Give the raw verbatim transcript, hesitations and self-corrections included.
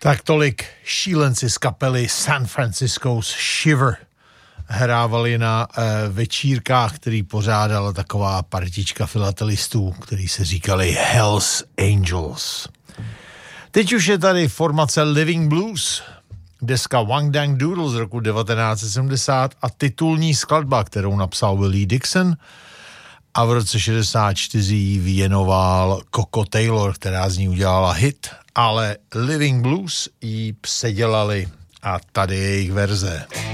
Tak tolik šílenci z kapely San Francisco's Shiver hrávali na e, večírkách, který pořádala taková partička filatelistů, který se říkali Hells Angels. Teď už je tady formace Living Blues, deska Wang Dang Doodle z roku devatenáct set sedmdesát a titulní skladba, kterou napsal Willie Dixon a v roce šedesát čtyři ji věnoval Coco Taylor, která z ní udělala hit, ale Living Blues ji předělali a tady je jejich verze.